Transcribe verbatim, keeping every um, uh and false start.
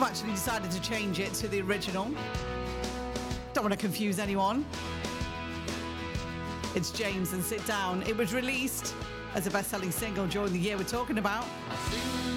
I've actually decided to change it to the original. Don't want to confuse anyone. It's James and Sit Down. It was released as a best-selling single during the year we're talking about.